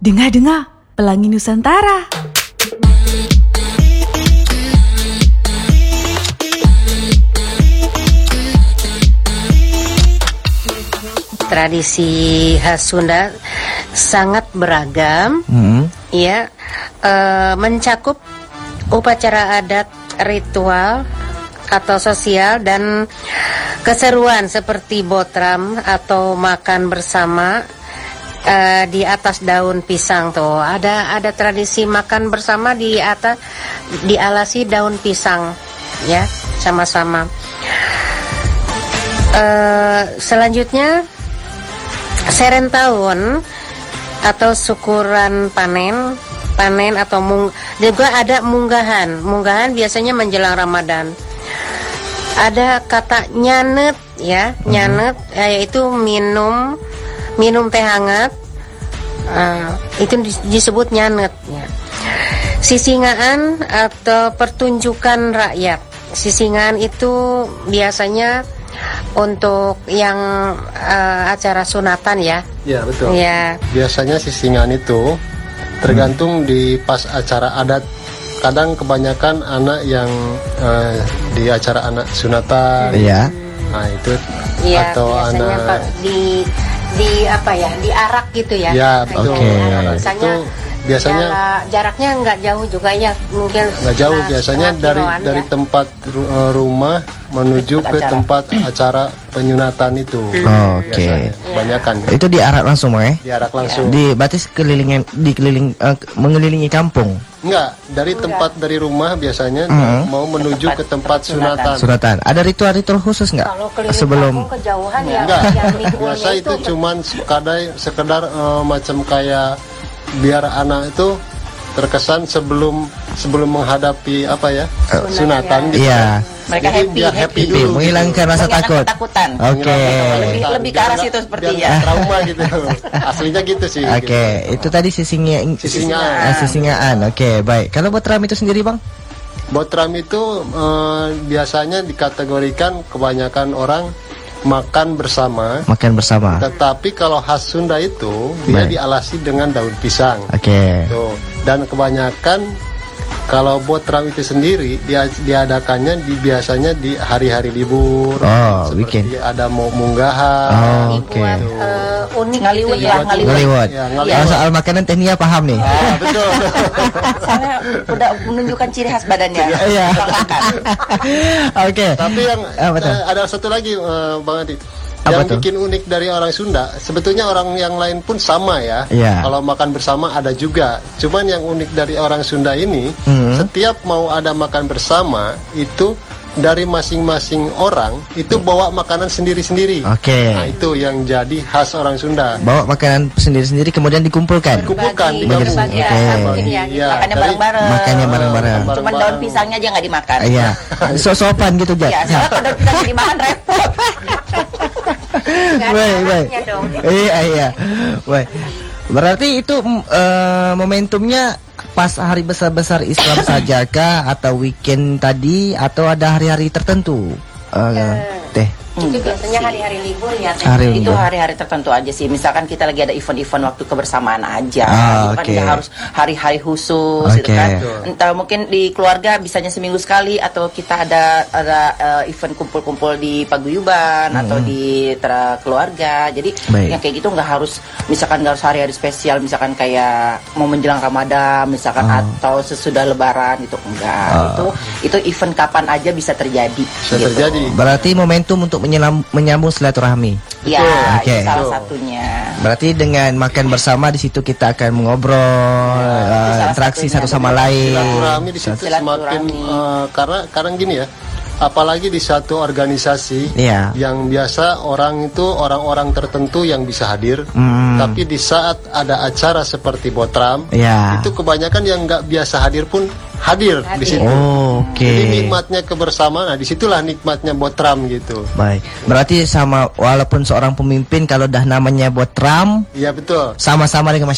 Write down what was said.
Dengar-dengar, Pelangi Nusantara. Tradisi khas Sunda sangat beragam, ya, mencakup upacara adat, ritual atau sosial dan keseruan seperti botram atau makan bersama di atas daun pisang tuh. Ada tradisi makan bersama di atas dialasi daun pisang, ya, sama-sama. Selanjutnya serentahun atau syukuran panen atau juga ada munggahan biasanya menjelang Ramadan. Ada kata nyanet, ya, nyanet, yaitu minum teh hangat, itu disebut nyanet, ya. Sisingaan atau pertunjukan rakyat. Sisingaan itu biasanya untuk yang acara sunatan, ya. Ya, betul. Ya. Biasanya sisingan itu tergantung di pas acara adat. Kadang kebanyakan anak yang di acara anak sunatan. Iya. Nah, itu Ya, atau biasanya anak di apa ya? Diarak gitu ya. Ya, betul. Oke. Misalnya biasanya jaraknya nggak jauh juga ya, mungkin nggak jauh, biasanya dari ya. tempat rumah menuju ke tempat acara penyunatan itu. Oke. Kebanyakan Itu diarak langsung, ya? diarak langsung. Di batis mengelilingi kampung. Enggak, dari rumah biasanya mau menuju ke tempat sunatan. Suratan. Ada ritual-ritual khusus nggak Kalau keliling sebelum? kampung kejauhan ya. Enggak, yang mikronya biasa itu cuman sekedar macam kayak biar anak itu terkesan sebelum menghadapi apa ya sunatan gitu. Iya. Mereka Jadi happy, biar happy dulu, menghilangkan rasa takut. ketakutan. Oke. Lebih ke arah situ sepertinya. Biar trauma gitu. Aslinya gitu sih. Oke, gitu. itu tadi sisingaan. Oke, baik. Kalau buat ram itu sendiri, Bang? Botram itu biasanya dikategorikan kebanyakan orang makan bersama. Makan bersama. Tetapi kalau khas Sunda itu dia Baik. dialasi dengan daun pisang. Oke. Tuh. Dan kebanyakan kalau botram itu sendiri diadakannya biasanya di hari-hari libur. Oh, seperti weekend. ada munggahan. Oh, oke. Unik Ngaliwet gitu ya. lah, ngaliwet. Ngeliwat. Ya, ngeliwat. Kalau soal makanan Tehnia paham nih. Betul. Saya udah menunjukkan ciri khas badannya. Iya. Oke. Tapi yang betul. ada satu lagi Bang Adi. Apa Yang tuh? bikin unik dari orang Sunda, sebetulnya orang yang lain pun sama ya. Iya. Kalau makan bersama ada juga. Cuman yang unik dari orang Sunda ini, setiap mau ada makan bersama itu dari masing-masing orang itu bawa makanan sendiri-sendiri. Oke. Nah, itu yang jadi khas orang Sunda. Bawa makanan sendiri-sendiri kemudian dikumpulkan. Dikumpulkan, Bagi digabung. ya, Oke. mungkin ya. Iya, Makannya dari- bareng-bareng. Makannya bareng-bareng. Cuman daun pisangnya aja nggak dimakan. Iya. Sopan gitu, Jak. Ya, soalnya kalau daun pisang dimakan repot. Baik. Caranya dong. Iya. Baik. Berarti itu momentumnya pas hari besar-besar Islam saja kah atau weekend tadi atau ada hari-hari tertentu? Teh. Itu biasanya hari-hari libur ya. Teh. Hari Itu libur. hari-hari tertentu aja sih. Misalkan kita lagi ada event-event waktu kebersamaan aja. Ah, Itu kan oke. nggak harus hari-hari khusus gitu Oke. kan. Entah mungkin di keluarga bisanya seminggu sekali atau kita ada event kumpul-kumpul di paguyuban atau di keluarga. Jadi Baik. yang kayak gitu nggak harus misalkan nggak harus hari-hari spesial misalkan kayak mau menjelang Ramadan misalkan atau sesudah Lebaran gitu enggak. Itu event kapan aja bisa terjadi. Bisa gitu. terjadi. Berarti momentum untuk menyambung silaturahmi. Ya, Oke. itu salah satunya. Berarti dengan makan bersama di situ kita akan mengobrol, salah interaksi satunya, satu sama benar. lain. Silaturahmi di situ semakin Silaturahmi. karena gini ya, apalagi di satu organisasi Iya. yang biasa orang-orang tertentu yang bisa hadir, tapi di saat ada acara seperti botram, Iya. itu kebanyakan yang nggak biasa hadir pun hadir di situ. Oke. Jadi nikmatnya kebersamaan, nah disitulah nikmatnya botram gitu. Baik. Berarti sama walaupun seorang pemimpin kalau dah namanya botram Iya betul. sama-sama dengan